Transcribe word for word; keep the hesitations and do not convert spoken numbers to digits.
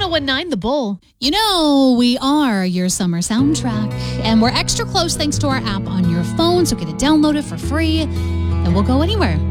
nineteen The Bull. You know, we are your summer soundtrack, and we're extra close thanks to our app on your phone, so get it downloaded for free, and we'll go anywhere.